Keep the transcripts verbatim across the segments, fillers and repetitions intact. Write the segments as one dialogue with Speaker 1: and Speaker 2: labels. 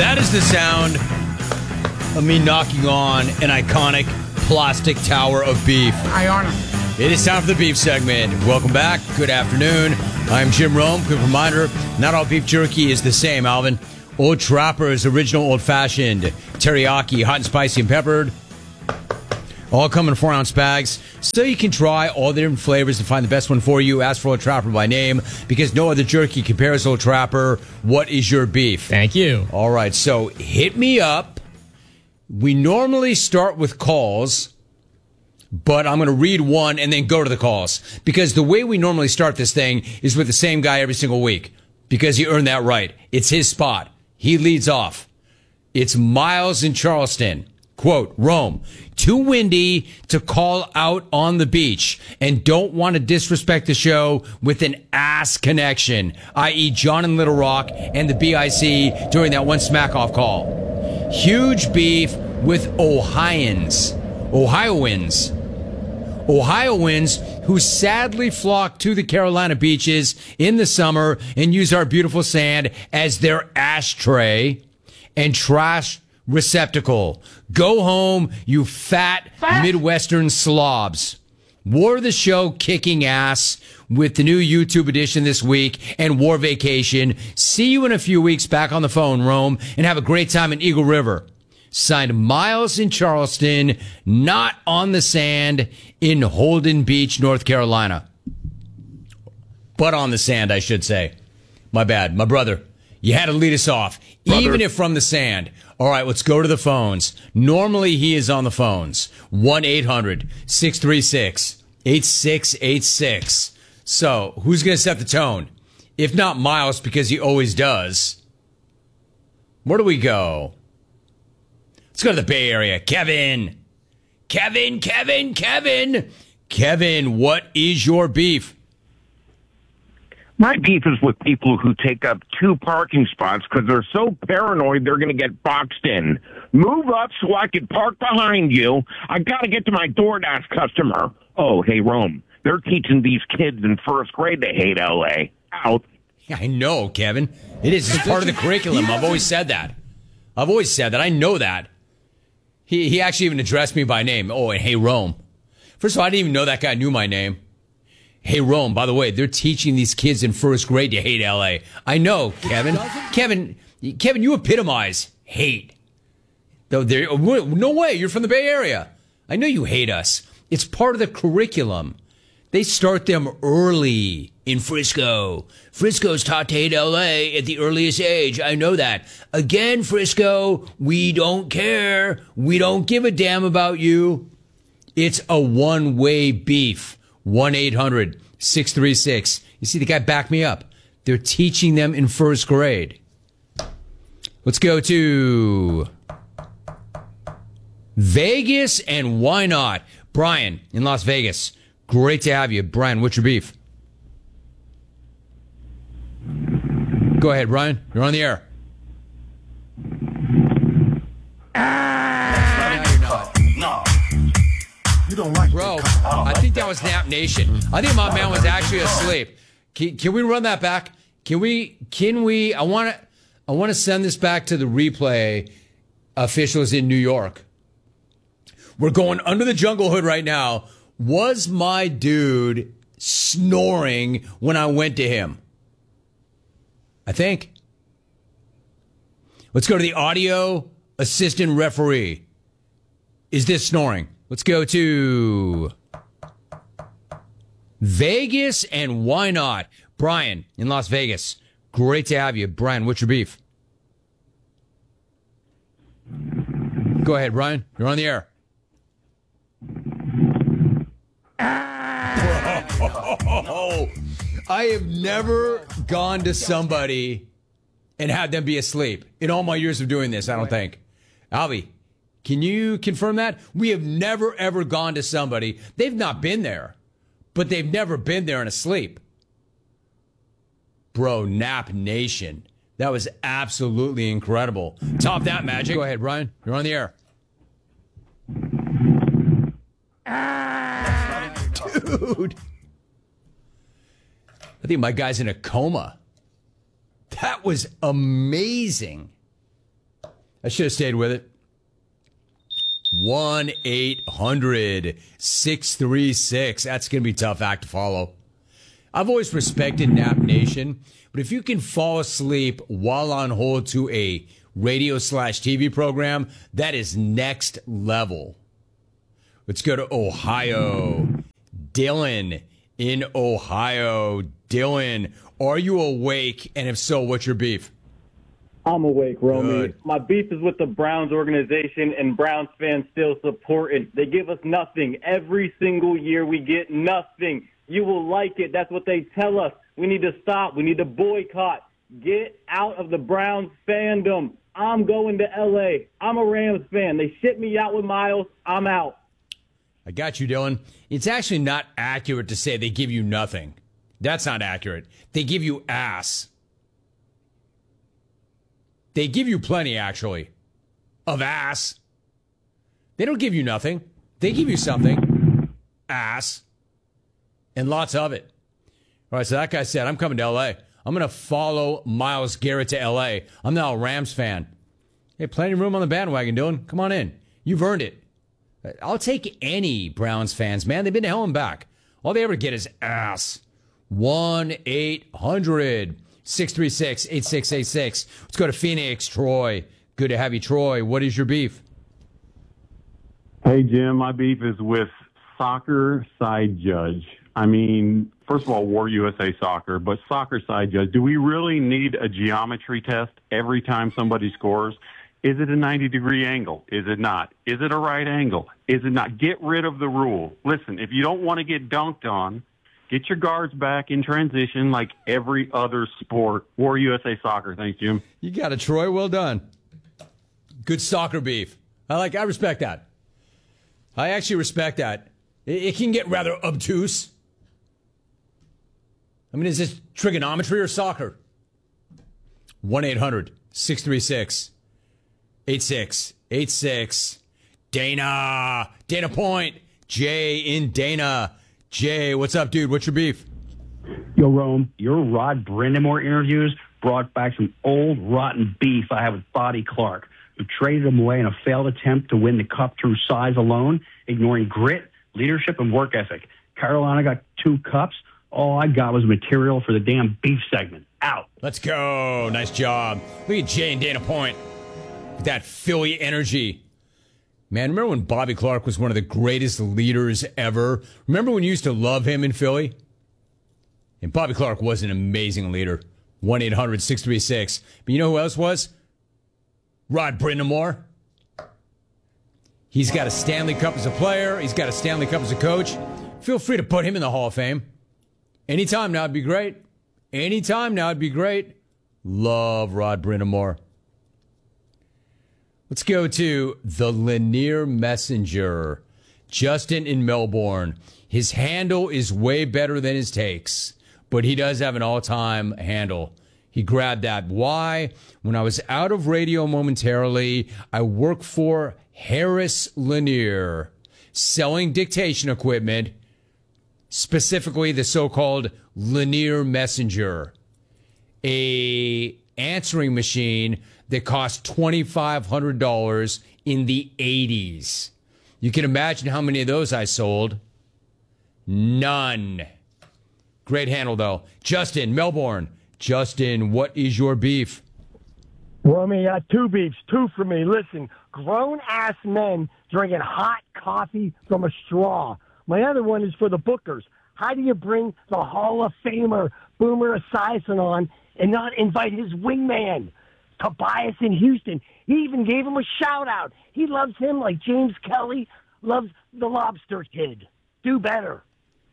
Speaker 1: That is the sound of me knocking on an iconic plastic tower of beef.
Speaker 2: Iona.
Speaker 1: It is time for the beef segment. Welcome back. Good afternoon. I'm Jim Rome. Quick reminder, not all beef jerky is the same, Alvin. Old Trapper's original old-fashioned, teriyaki, hot and spicy and peppered. All come in four-ounce bags, so you can try all the different flavors and find the best one for you. Ask for Old Trapper by name, because no other jerky compares Old Trapper. What is your beef?
Speaker 3: Thank you.
Speaker 1: All right, so hit me up. We normally start with calls, but I'm going to read one and then go to the calls, because the way we normally start this thing is with the same guy every single week, because he earned that right. It's his spot. He leads off. It's Miles in Charleston. Quote, Rome, too windy to call out on the beach and don't want to disrespect the show with an ass connection, that is. John in Little Rock and the B I C during that one smack-off call. Huge beef with Ohioans. Ohioans. Ohioans who sadly flock to the Carolina beaches in the summer and use our beautiful sand as their ashtray and trash receptacle. Go home, you fat, fat Midwestern slobs. War the show kicking ass with the new YouTube edition this week and War Vacation. See you in a few weeks back on the phone, Rome, and have a great time in Eagle River. Signed, Miles in Charleston, not on the sand in Holden Beach, North Carolina. But on the sand, I should say. My bad. My brother, you had to lead us off, brother. Even if from the sand. All right, let's go to the phones. Normally, he is on the phones. one eight hundred six three six eight six eight six. So, who's going to set the tone? If not Miles, because he always does. Where do we go? Let's go to the Bay Area. Kevin. Kevin, Kevin, Kevin. Kevin, what is your beef?
Speaker 4: My beef is with people who take up two parking spots because they're so paranoid they're going to get boxed in. Move up so I can park behind you. I got to get to my DoorDash customer. Oh, hey, Rome. They're teaching these kids in first grade to hate L A. Out.
Speaker 1: Yeah, I know, Kevin. It is. It's part of the curriculum. I've always said that. I've always said that. I know that. He he actually even addressed me by name. Oh, and hey, Rome. First of all, I didn't even know that guy knew my name. Hey, Rome, by the way, they're teaching these kids in first grade to hate L A. I know, Kevin. Kevin, Kevin, you epitomize hate. Though there, no way, you're from the Bay Area. I know you hate us. It's part of the curriculum. They start them early in Frisco. Frisco's taught to hate L A at the earliest age. I know that. Again, Frisco, we don't care. We don't give a damn about you. It's a one-way beef. one eight hundred six three six. You see, the guy backed me up. They're teaching them in first grade. Let's go to Vegas, and why not? Brian in Las Vegas. Great to have you. Brian, what's your beef? Go ahead, Brian. You're on the air.
Speaker 5: No. You don't like
Speaker 1: Bro, I think that was Nap Nation. I think my man was actually asleep. Can, can we run that back? Can we, can we, I want to, I want to send this back to the replay officials in New York. We're going under the jungle hood right now. Was my dude snoring when I went to him? I think. Let's go to the audio assistant referee. Is this snoring? Let's go to Vegas, and why not? Brian in Las Vegas. Great to have you. Brian, what's your beef? Go ahead, Brian. You're on the air. Oh, I have never gone to somebody and had them be asleep in all my years of doing this, I don't think. Alvy, can you confirm that? We have never, ever gone to somebody. They've not been there, but they've never been there and asleep. Bro, Nap Nation. That was absolutely incredible. Top that magic. Go ahead, Brian. You're on the air. Dude. I think my guy's in a coma. That was amazing. I should have stayed with it. one eight hundred six three six. That's going to be a tough act to follow. I've always respected Nap Nation, but if you can fall asleep while on hold to a radio slash T V program, that is next level. Let's go to Ohio. Dylan in Ohio. Dylan, are you awake? And if so, what's your beef?
Speaker 2: I'm awake, Romy.
Speaker 1: Good.
Speaker 2: My beef is with the Browns organization, and Browns fans still support it. They give us nothing. Every single year we get nothing. You will like it. That's what they tell us. We need to stop. We need to boycott. Get out of the Browns fandom. I'm going to L A. I'm a Rams fan. They ship me out with Miles. I'm out.
Speaker 1: I got you, Dylan. It's actually not accurate to say they give you nothing. That's not accurate. They give you ass. They give you plenty, actually, of ass. They don't give you nothing. They give you something. Ass. And lots of it. All right, so that guy said, I'm coming to L A. I'm going to follow Myles Garrett to L A. I'm now a Rams fan. Hey, plenty of room on the bandwagon, Dylan. Come on in. You've earned it. I'll take any Browns fans, man. They've been to hell and back. All they ever get is ass. one eight hundred six three six eight six eight six. Let's go to Phoenix. Troy. Good to have you, Troy. What is your beef?
Speaker 3: Hey, Jim. My beef is with soccer side judge. I mean, first of all, War U S A Soccer, but soccer side judge. Do we really need a geometry test every time somebody scores? Is it a ninety degree angle? Is it not? Is it a right angle? Is it not? Get rid of the rule. Listen, if you don't want to get dunked on, get your guards back in transition like every other sport. War U S A Soccer. Thanks, Jim.
Speaker 1: You got it, Troy. Well done. Good soccer beef. I like, I respect that. I actually respect that. It, it can get rather obtuse. I mean, is this trigonometry or soccer? one eight hundred six three six eight six eight six. Dana. Dana Point. Jay in Dana. Jay, what's up, dude? What's your beef?
Speaker 6: Yo, Rome, your Rod Brindamore interviews brought back some old rotten beef I had with Bobby Clark, who traded him away in a failed attempt to win the cup through size alone, ignoring grit, leadership, and work ethic. Carolina got two cups. All I got was material for the damn beef segment. Out.
Speaker 1: Let's go. Nice job. Look at Jay and Dana Point with that Philly energy. Man, remember when Bobby Clark was one of the greatest leaders ever? Remember when you used to love him in Philly? And Bobby Clark was an amazing leader. one eight hundred six three six. But you know who else was? Rod Brindamore. He's got a Stanley Cup as a player. He's got a Stanley Cup as a coach. Feel free to put him in the Hall of Fame. Anytime now would be great. Anytime now would be great. Love Rod Brindamore. Let's go to the Lanier Messenger. Justin in Melbourne. His handle is way better than his takes, but he does have an all-time handle. He grabbed that. Why? When I was out of radio momentarily, I worked for Harris Lanier, selling dictation equipment, specifically the so-called Lanier Messenger, a answering machine that cost twenty-five hundred dollars in the eighties. You can imagine how many of those I sold. None. Great handle, though. Justin, Melbourne. Justin, what is your beef?
Speaker 7: Romy, uh, two beefs, two for me. Listen, grown-ass men drinking hot coffee from a straw. My other one is for the bookers. How do you bring the Hall of Famer Boomer Esiason on and not invite his wingman, Tobias in Houston? He even gave him a shout-out. He loves him like James Kelly loves the Lobster Kid. Do better.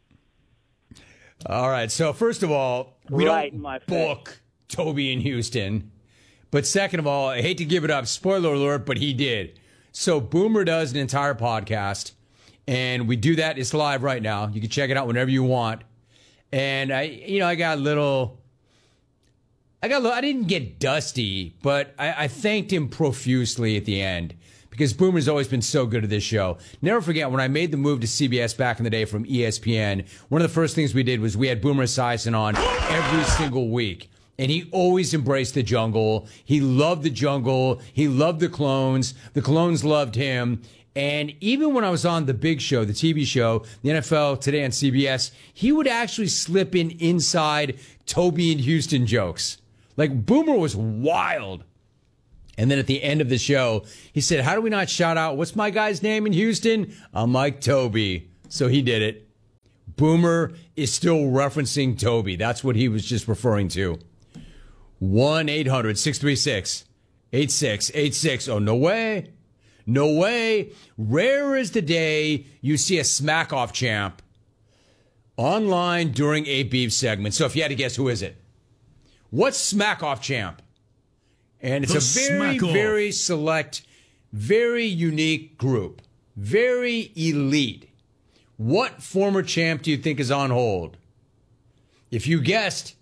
Speaker 1: All right, so first of all, we
Speaker 2: Right
Speaker 1: don't
Speaker 2: in my face.
Speaker 1: book Toby in Houston. But second of all, I hate to give it up, spoiler alert, but he did. So Boomer does an entire podcast, and we do that. It's live right now. You can check it out whenever you want. And I, you know, I got a little, I got a little, I didn't get dusty, but I, I thanked him profusely at the end because Boomer's always been so good at this show. Never forget when I made the move to C B S back in the day from E S P N, one of the first things we did was we had Boomer Esiason on every single week. And he always embraced the jungle. He loved the jungle. He loved the clones. The clones loved him. And even when I was on The Big Show, the T V show, the N F L Today on C B S, he would actually slip in inside Toby and Houston jokes. Like, Boomer was wild. And then at the end of the show, he said, how do we not shout out, what's my guy's name in Houston? I'm Mike Toby. So he did it. Boomer is still referencing Toby. That's what he was just referring to. one eight hundred six three six eight six eight six. Oh, no way. No way. Rare is the day you see a smack off champ online during a beef segment. So if you had to guess, who is it? What's smack off champ? And it's
Speaker 5: The
Speaker 1: a very,
Speaker 5: Smack-Off.
Speaker 1: very select, very unique group. Very elite. What former champ do you think is on hold? If you guessed,